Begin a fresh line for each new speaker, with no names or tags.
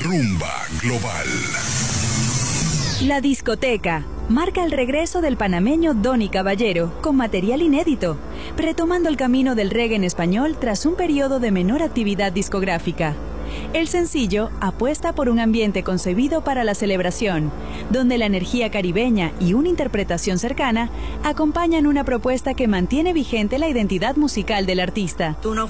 Rumba Global.
La discoteca marca el regreso del panameño Donny Caballero con material inédito, retomando el camino del reggae en español tras un periodo de menor actividad discográfica. El sencillo apuesta por un ambiente concebido para la celebración, donde la energía caribeña y una interpretación cercana acompañan una propuesta que mantiene vigente la identidad musical del artista.